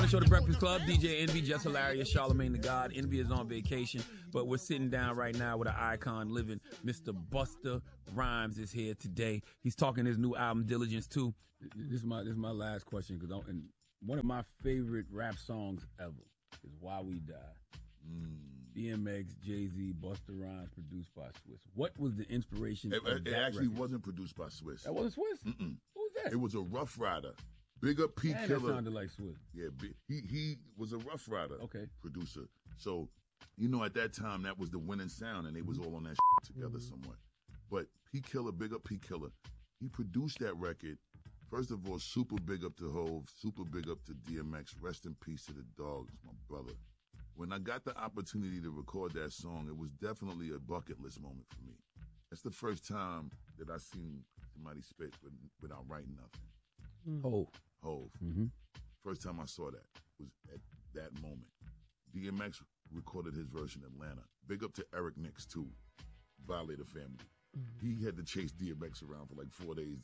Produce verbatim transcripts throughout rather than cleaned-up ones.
Morning Show, The Breakfast Club. D J Envy, Just Hilarious, Charlamagne the God. Envy is on vacation, but we're sitting down right now with an icon living. Mister Busta Rhymes is here today. He's talking his new album, Diligence, too. This is my this is my last question, because one of my favorite rap songs ever is Why We Die. Mm. D M X, Jay-Z, Busta Rhymes, produced by Swiss. What was the inspiration It, of it that actually record? wasn't produced by Swiss. That wasn't Swiss? Mm-mm. Who was that? It was a Rough Rider. Big up P. Man, Killer. that sounded like Swiss. Yeah, he he was a Rough Rider okay. producer. So, you know, at that time, that was the winning sound, and they was all on that shit together mm-hmm. somewhat. But P. Killer, big up P. Killer, he produced that record. First of all, super big up to Hove, super big up to D M X. Rest in peace to the dogs, my brother. When I got the opportunity to record that song, it was definitely a bucket list moment for me. That's the first time that I seen somebody spit with, without writing nothing. Hove. Hove. Mm-hmm. First time I saw that was at that moment. D M X recorded his version in Atlanta. Big up to Eric Nix, too. Violator family. Mm-hmm. He had to chase D M X around for like four days.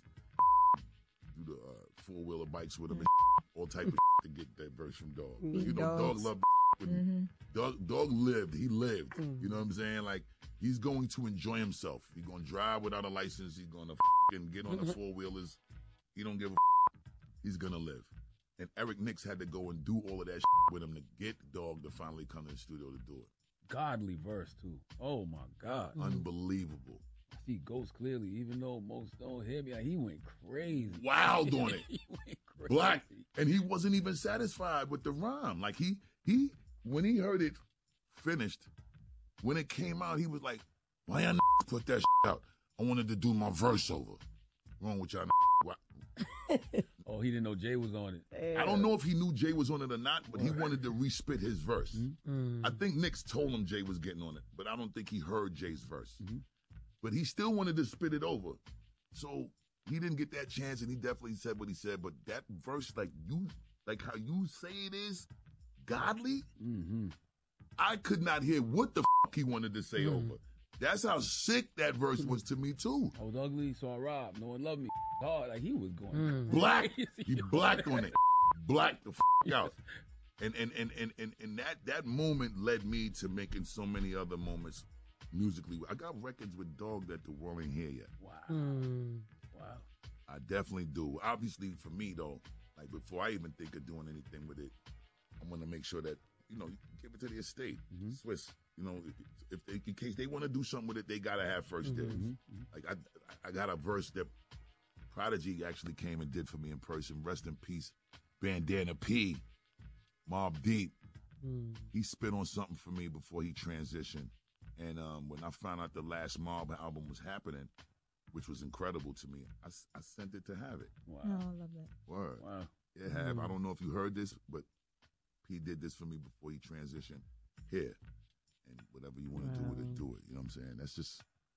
Do the uh, four-wheeler bikes with him and all type of to get that verse from Dog. Mm-hmm. You know, Dog loved with mm-hmm. Dog, Dog lived. He lived. Mm-hmm. You know what I'm saying? Like, he's going to enjoy himself. He's going to drive without a license. He's going to f***ing get on the four-wheelers. He don't give a f***. He's going to live. And Eric Nix had to go and do all of that shit with him to get Dog to finally come to the studio to do it. Godly verse, too. Oh, my God. Unbelievable. I see Ghost clearly, even though most don't hear me. Like, he went crazy. Wild on it. He went crazy. Black. And he wasn't even satisfied with the rhyme. Like, he, he, when he heard it finished, when it came out, he was like, why y'all put that shit out? I wanted to do my verse over. Wrong with y'all. Oh, he didn't know Jay was on it. I don't know if he knew Jay was on it or not, but he wanted to respit his verse. Mm-hmm. I think Nix told him Jay was getting on it, but I don't think he heard Jay's verse. Mm-hmm. But he still wanted to spit it over. So he didn't get that chance, and he definitely said what he said. But that verse, like you, like how you say it is, godly, mm-hmm. I could not hear what the f*** he wanted to say mm-hmm. over. That's how sick that verse was to me, too. I was ugly, so I robbed. No one loved me. Hard. Like, he was going mm. black. He blacked on it. Blacked the f*** out. And and, and, and, and and that that moment led me to making so many other moments musically. I got records with Dog that the world ain't hear yet. Wow. Mm. Wow. I definitely do. Obviously, for me, though, like, before I even think of doing anything with it, I want to make sure that, you know, you give it to the estate. Mm-hmm. Swiss. You know, if, if they, in case they want to do something with it, they gotta have first dibs. Mm-hmm. Like I, I got a verse that Prodigy actually came and did for me in person. Rest in peace, Bandana P, Mobb Deep. Mm. He spit on something for me before he transitioned, and um, when I found out the last Mob album was happening, which was incredible to me, I, I sent it to Have It. Wow, oh, I love that. Word. Wow. Yeah, Have. Mm. I don't know if you heard this, but P did this for me before he transitioned. Here. And whatever you want to wow. do with it, do it. You know what I'm saying? That's just,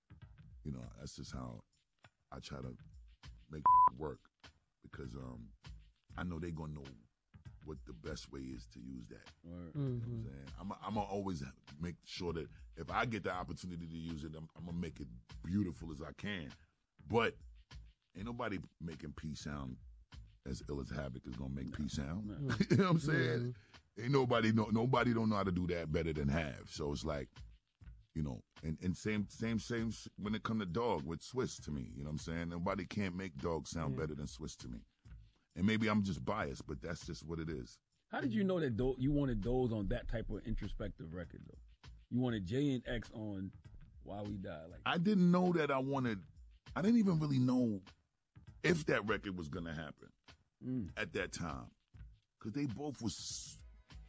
you know, that's just how I try to make it work. Because um, I know they're going to know what the best way is to use that. Mm-hmm. You know what I'm saying? I'm, I'm going to always make sure that if I get the opportunity to use it, I'm, I'm going to make it beautiful as I can. But ain't nobody making P sound as ill as Havoc is going to make no. P sound. No. You know what I'm saying? Mm-hmm. Ain't nobody know nobody don't know how to do that better than Have. So it's like, you know, and, and same same same when it come to Dog with Swiss to me. You know what I'm saying? Nobody can't make Dog sound yeah. better than Swiss to me. And maybe I'm just biased, but that's just what it is. How did you know that Do- you wanted those on that type of introspective record though? You wanted Jay and X on Why We Die. Like I didn't know that I wanted. I didn't even really know if that record was gonna happen mm. at that time, because they both was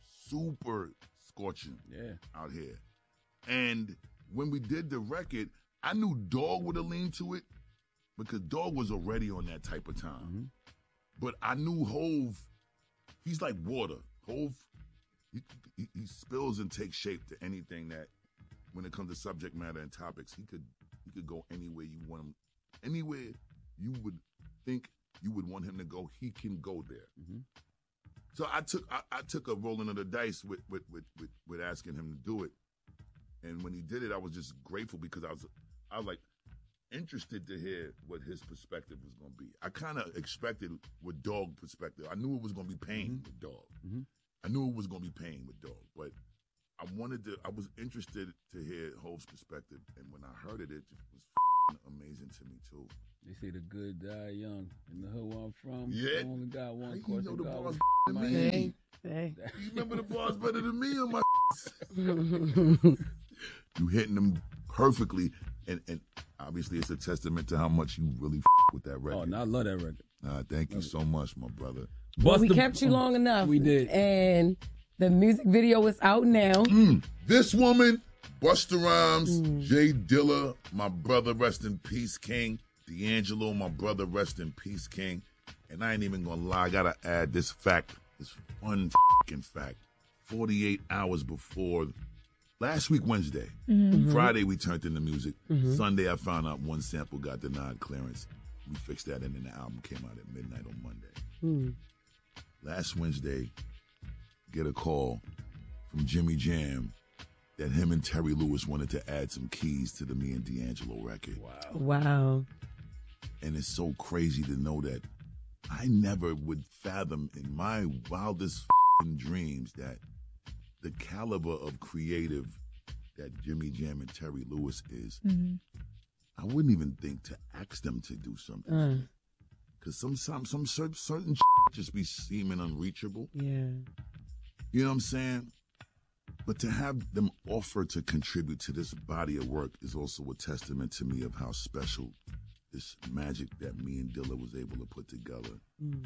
super scorching yeah. out here. And when we did the record, I knew Dog would have leaned to it because Dog was already on that type of time. Mm-hmm. But I knew Hove, he's like water. Hove, he, he, he spills and takes shape to anything that, when it comes to subject matter and topics, he could he could go anywhere you want him. Anywhere you would think you would want him to go, he can go there. Mm-hmm. So I took I, I took a rolling of the dice with with, with with with asking him to do it, and when he did it, I was just grateful because I was I was like interested to hear what his perspective was going to be. I kind of expected with Dog perspective. I knew it was going to be pain mm-hmm. with Dog, mm-hmm. I knew it was gonna be pain with Dog, but I wanted to. I was interested to hear Hov's perspective, and when I heard it, it just was f***ing amazing to me too. They say the good die young. In the hood where I'm from, Yeah. I only got one You course. know of the God bars was than my me. head. Hey. You remember the bars better than me on my. You hitting them perfectly, and and obviously it's a testament to how much you really f- with that record. Oh, no, I love that record. Uh, thank you so much, my brother. Well, we Busta- kept you long enough. We did. And the music video is out now. Mm, this woman, Busta Rhymes, Mm. Jay Dilla, my brother, rest in peace, King. D'Angelo, my brother, rest in peace, King. And I ain't even gonna lie, I gotta add this fact, this fun f***ing fact. forty-eight hours before, last week Wednesday, Mm-hmm. Friday we turned in the music. Sunday I found out one sample got denied clearance. We fixed that and then the album came out at midnight on Monday. Mm. Last Wednesday, get a call from Jimmy Jam that him and Terry Lewis wanted to add some keys to the Me and D'Angelo record. Wow. Wow. And it's so crazy to know that I never would fathom in my wildest f***ing dreams that the caliber of creative that Jimmy Jam and Terry Lewis is, Mm-hmm. I wouldn't even think to ask them to do something. Uh, Because some, some, some certain, certain just be seeming unreachable. yeah. You know what I'm saying? But to have them offer to contribute to this body of work is also a testament to me of how special this magic that me and Dilla was able to put together Mm.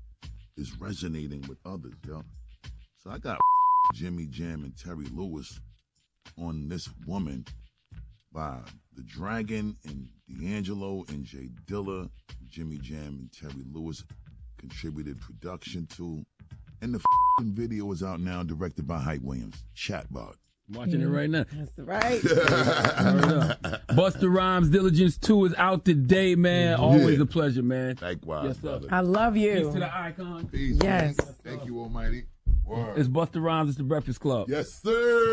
is resonating with others, yo. So I got Jimmy Jam and Terry Lewis on this woman by The Dragon and D'Angelo and Jay Dilla. Jimmy Jam and Terry Lewis contributed production to. And the f***ing video is out now, directed by Hype Williams. Chatbot. I'm watching it right now. That's right. Word up. Busta Rhymes Diligence two is out today, man. Always Yeah. a pleasure, man. Likewise, Yes, sir. brother. I love Peace you. to the icon. Peace, Yes. man. Thank you, Almighty. Word. It's Busta Rhymes. It's the Breakfast Club. Yes, sir.